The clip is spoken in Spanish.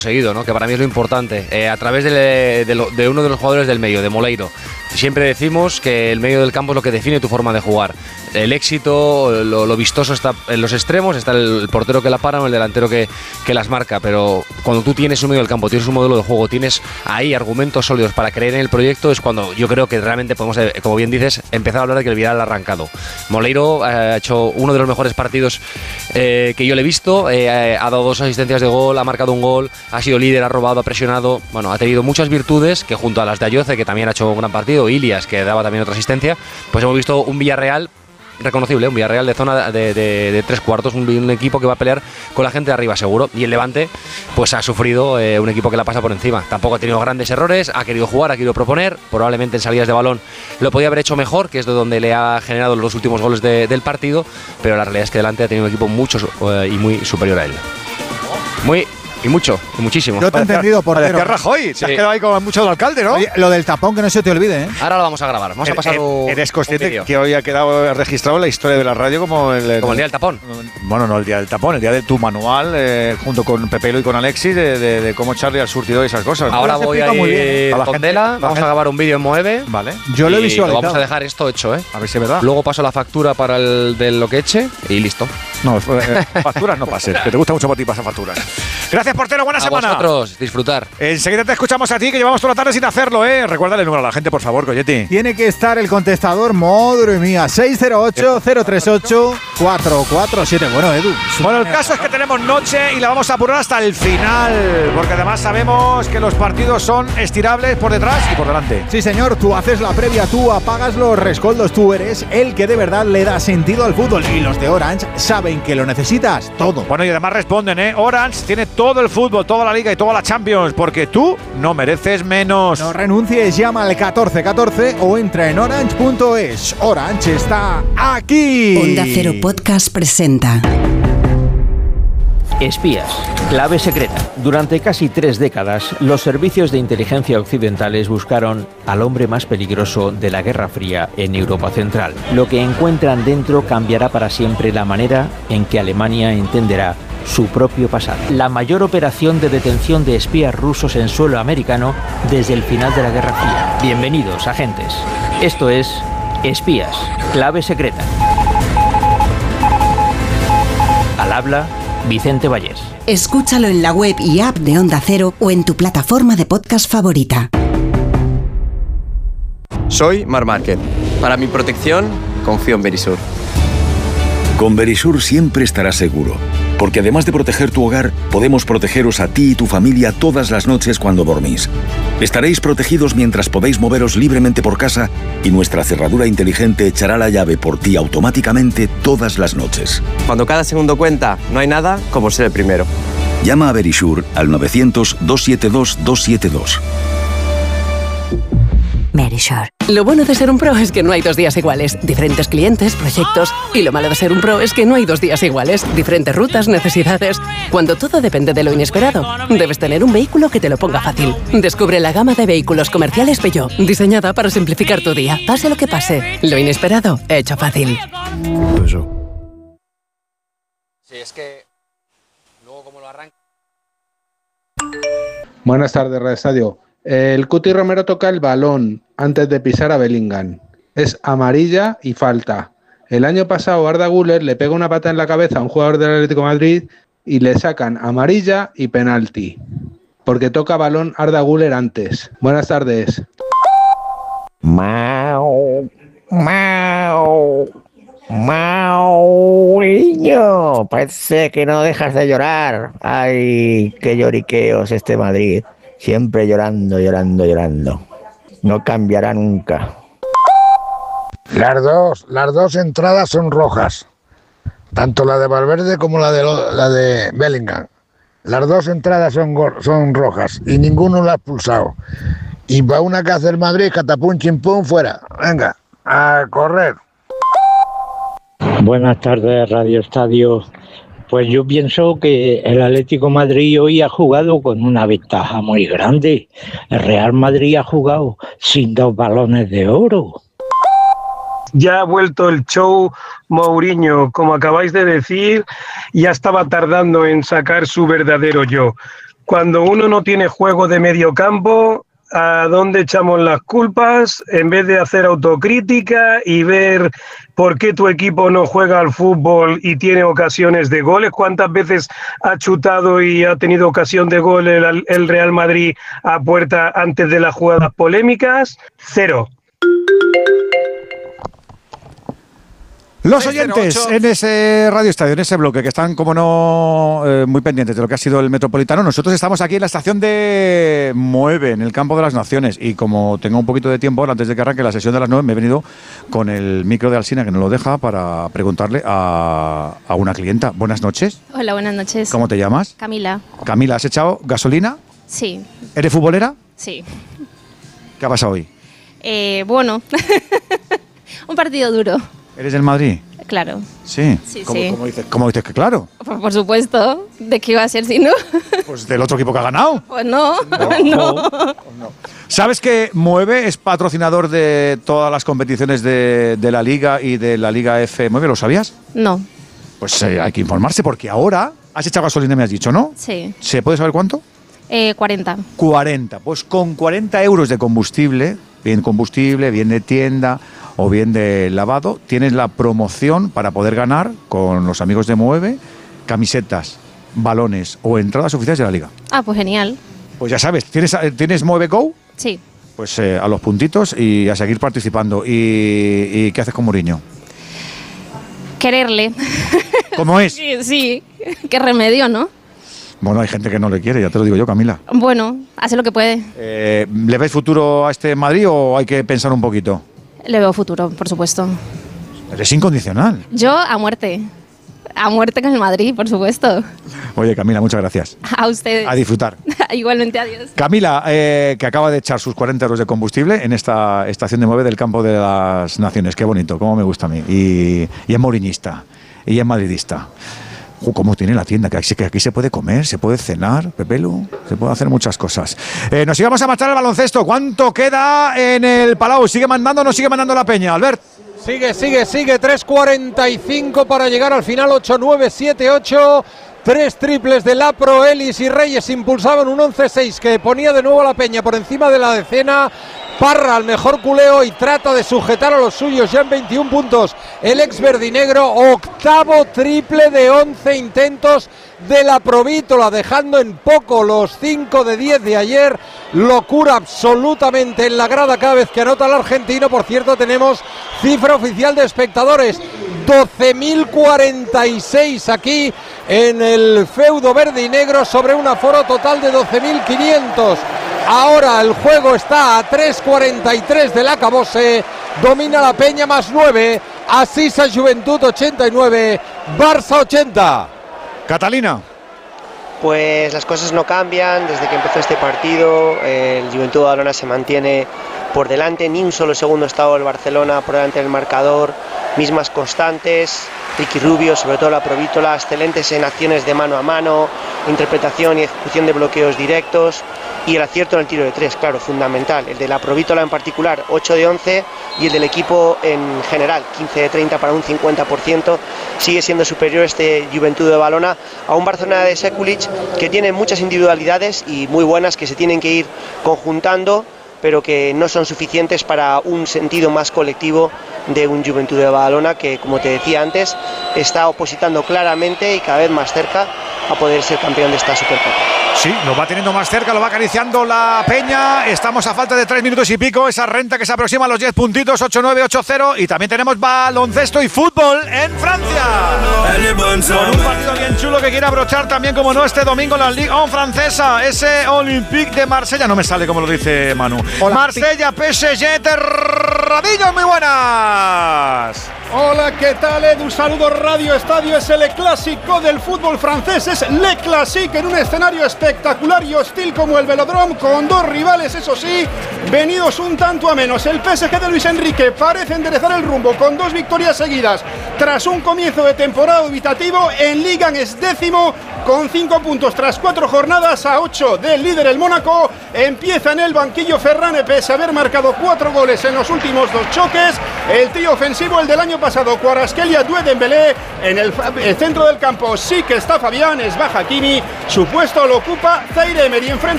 seguido, ¿no? Que para mí es lo importante, a través de uno de los jugadores del medio, de Moleiro. Siempre decimos que el medio del campo es lo que define tu forma de jugar. El éxito, lo vistoso está en los extremos, está el portero que la para o el delantero que las marca, pero cuando tú tienes un medio del campo, tienes un modelo de juego, tienes ahí argumentos sólidos para creer en el proyecto, es cuando yo creo que realmente podemos, como bien dices, empezar a hablar de que el Villarreal ha arrancado. Moleiro ha hecho uno de los mejores partidos que yo le he visto, ha dado 2 asistencias de gol, ha marcado un gol, ha sido líder, ha robado, ha presionado, bueno, ha tenido muchas virtudes que junto a las de Ayoce, que también ha hecho un gran partido, Ilias, que daba también otra asistencia, pues hemos visto un Villarreal reconocible, un Villarreal de zona de 3/4, un equipo que va a pelear con la gente de arriba seguro, y el Levante pues ha sufrido un equipo que la pasa por encima. Tampoco ha tenido grandes errores, ha querido jugar, ha querido proponer, probablemente en salidas de balón lo podía haber hecho mejor, que es de donde le ha generado los últimos goles del partido, pero la realidad es que delante ha tenido un equipo mucho y muy superior a él. Muchísimo. Yo te he entendido, portero. Parecía Rajoy, te has quedado ahí con mucho del alcalde, ¿no? Oye, lo del tapón, que no se te olvide, ¿eh? Ahora lo vamos a grabar, vamos a pasar ¿Eres consciente que hoy ha quedado registrado en la historia de la radio como el día del tapón? Bueno, no el día del tapón, el día de tu manual, junto con Pepelo y con Alexis, de cómo echarle al surtidor y esas cosas. Ahora voy a ir con Dela, vamos a grabar un vídeo en Moeve. Vale. Yo lo he visualizado. Vamos a dejar esto hecho, ¿eh? A ver si es verdad. Luego paso la factura para el de lo que eche y listo. No, facturas no pases, que te gusta mucho por ti pasar facturas. Gracias, portero, buena semana. A vosotros, disfrutar. Enseguida te escuchamos a ti, que llevamos toda la tarde sin hacerlo, ¿eh? Recuérdale el número a la gente, por favor, Coyetti. Tiene que estar el contestador, madre mía, 608-038-447. Bueno, Edu. Bueno, el caso es que tenemos noche y la vamos a apurar hasta el final, porque además sabemos que los partidos son estirables por detrás y por delante. Sí, señor, tú haces la previa, tú apagas los rescoldos, tú eres el que de verdad le da sentido al fútbol, y los de Orange saben que lo necesitas todo. Bueno, y además responden, ¿eh? Orange tiene todo el fútbol, toda la Liga y toda la Champions, porque tú no mereces menos. No renuncies, llama al 1414 o entra en orange.es. Orange está aquí. Onda Cero Podcast presenta Espías, clave secreta. Durante casi 3 décadas, los servicios de inteligencia occidentales buscaron al hombre más peligroso de la Guerra Fría en Europa Central. Lo que encuentran dentro cambiará para siempre la manera en que Alemania entenderá su propio pasado. La mayor operación de detención de espías rusos en suelo americano desde el final de la Guerra Fría. Bienvenidos, agentes. Esto es Espías, clave secreta. Al habla Vicente Vallés. Escúchalo en la web y app de Onda Cero o en tu plataforma de podcast favorita. Soy Marc Márquez. Para mi protección, confío en Verisur. Con Verisur siempre estarás seguro, porque además de proteger tu hogar, podemos protegeros a ti y tu familia todas las noches cuando dormís. Estaréis protegidos mientras podéis moveros libremente por casa y nuestra cerradura inteligente echará la llave por ti automáticamente todas las noches. Cuando cada segundo cuenta, no hay nada como ser el primero. Llama a Verisur al 900-272-272. Verisur. Lo bueno de ser un pro es que no hay 2 días iguales. Diferentes clientes, proyectos. Y lo malo de ser un pro es que no hay 2 días iguales. Diferentes rutas, necesidades. Cuando todo depende de lo inesperado, debes tener un vehículo que te lo ponga fácil. Descubre la gama de vehículos comerciales Peugeot, diseñada para simplificar tu día. Pase lo que pase, lo inesperado, hecho fácil. Sí, es que luego como lo arranca. Buenas tardes, Radio Estadio. El Cuti Romero toca el balón antes de pisar a Bellingham. Es amarilla y falta. El año pasado Arda Güler le pega una pata en la cabeza a un jugador del Atlético de Madrid y le sacan amarilla y penalti, porque toca balón Arda Güler antes. Buenas tardes. Mauriño, parece que no dejas de llorar. Ay, qué lloriqueos este Madrid. Siempre llorando. No cambiará nunca. Las dos entradas son rojas. Tanto la de Valverde como la de Bellingham. Las 2 entradas son rojas y ninguno la ha expulsado. Y va una que hace el Madrid, catapum, chimpum, fuera. Venga, a correr. Buenas tardes, Radio Estadio. Pues yo pienso que el Atlético de Madrid hoy ha jugado con una ventaja muy grande. El Real Madrid ha jugado sin 2 balones de oro. Ya ha vuelto el show Mourinho, como acabáis de decir, ya estaba tardando en sacar su verdadero yo. cuando uno no tiene juego de medio campo, ¿a dónde echamos las culpas? En vez de hacer autocrítica y ver por qué tu equipo no juega al fútbol y tiene ocasiones de goles, ¿cuántas veces ha chutado y ha tenido ocasión de gol el Real Madrid a puerta antes de las jugadas polémicas? 0. Los oyentes en ese Radio Estadio, en ese bloque, que están, como no, muy pendientes de lo que ha sido el Metropolitano. Nosotros estamos aquí en la estación de 9, en el Campo de las Naciones. Y como tengo un poquito de tiempo ahora, antes de que arranque la sesión de las 9, me he venido con el micro de Alsina, que nos lo deja, para preguntarle a una clienta. Buenas noches. Hola, buenas noches. ¿Cómo te llamas? Camila. Camila, ¿has echado gasolina? Sí. ¿Eres futbolera? Sí. ¿Qué ha pasado hoy? Bueno, un partido duro. ¿Eres del Madrid? Claro. Sí. Sí, ¿Cómo, sí. ¿Cómo dices que claro? Por supuesto. ¿De qué iba a ser si no? Pues del otro equipo que ha ganado. Pues no. ¿Sabes que Mueve es patrocinador de todas las competiciones de la Liga y de la Liga F Mueve? ¿Lo sabías? No. Pues hay que informarse porque ahora has echado gasolina, me has dicho, ¿no? Sí. ¿Se puede saber cuánto? 40. 40. Pues con 40 euros de combustible, bien de tienda o bien de lavado, tienes la promoción para poder ganar con los amigos de Mueve camisetas, balones o entradas oficiales de la Liga. Ah, pues genial. Pues ya sabes, ¿tienes Mueve Go? Sí. Pues a los puntitos y a seguir participando. ¿Y qué haces con Mourinho? Quererle. ¿Cómo es? Sí. Qué remedio, ¿no? Bueno, hay gente que no le quiere, ya te lo digo yo, Camila. Bueno, hace lo que puede. ¿Le ves futuro a este Madrid o hay que pensar un poquito? Le veo futuro, por supuesto. Eres incondicional. Yo a muerte. A muerte con el Madrid, por supuesto. Oye, Camila, muchas gracias. A ustedes. A disfrutar. Igualmente, adiós. Camila, que acaba de echar sus 40 euros de combustible en esta estación de Mueve del Campo de las Naciones. Qué bonito, cómo me gusta a mí. Y es mourinhista, y es madridista. ¿Cómo tiene la tienda? Que aquí se puede comer, se puede cenar, Pepelu, se puede hacer muchas cosas. Nos íbamos a marchar al baloncesto. ¿Cuánto queda en el Palau? ¿Sigue mandando o no sigue mandando la Peña, Albert? Sigue. 3:45 para llegar al final. 8-9, 7-8. 3 triples de Lapro, Ellis y Reyes impulsaban un 11-6 que ponía de nuevo a la Peña por encima de la decena. Parra al mejor culeo y trata de sujetar a los suyos ya en 21 puntos. El ex verdinegro, octavo triple de 11 intentos de la Provítola, dejando en poco los 5 de 10 de ayer. Locura absolutamente en la grada cada vez que anota el argentino. Por cierto, tenemos cifra oficial de espectadores. 12.046 aquí en el feudo verde y negro sobre un aforo total de 12.500. Ahora el juego está a 3:43 del acabose. Domina la Peña más 9. Asisa Juventud 89. Barça 80. Catalina. Pues las cosas no cambian desde que empezó este partido. El Juventud de Badalona se mantiene por delante, ni un solo segundo ha estado el Barcelona por delante del marcador, mismas constantes. Ricky Rubio, sobre todo la Provítola, excelentes en acciones de mano a mano, interpretación y ejecución de bloqueos directos, y el acierto en el tiro de 3, claro, fundamental. El de la Provítola en particular, 8 de 11, y el del equipo en general, 15 de 30 para un 50%. Sigue siendo superior este Juventud de Badalona a un Barcelona de Sekulic que tiene muchas individualidades y muy buenas que se tienen que ir conjuntando, pero que no son suficientes para un sentido más colectivo de un Juventud de Badalona que, como te decía antes, está opositando claramente y cada vez más cerca a poder ser campeón de esta Supercopa. Sí, lo va teniendo más cerca, lo va acariciando la Peña. Estamos a falta de 3 minutos y pico. Esa renta que se aproxima a los 10 puntitos, 8-9, 8-0. Y también tenemos baloncesto y fútbol en Francia. Con un partido bien chulo que quiere abrochar también, como no, este domingo la Ligue 1 francesa. Ese Olympique de Marsella. No me sale como lo dice Manu. Hola. Marsella, PSG, Terradillo, muy buenas. Hola, ¿qué tal, Edu? Saludos, Radio Estadio. Es el clásico del fútbol francés. Es Le Classique en un escenario espectacular y hostil como el Velodrome, con dos rivales, eso sí, venidos un tanto a menos. El PSG de Luis Enrique parece enderezar el rumbo con 2 victorias seguidas tras un comienzo de temporada dubitativo. En Liga es 10º con 5 puntos tras 4 jornadas, a 8 del líder el Mónaco. Empieza en el banquillo Ferran, pese a haber marcado 4 goles en los últimos 2 choques. El trío ofensivo, el del año pasado, Kvaratskhelia, Doué, Dembélé. En el centro del campo sí que está Fabián, es baja Hakimi. Su puesto lo ocupa Zaire Emery. Enfrente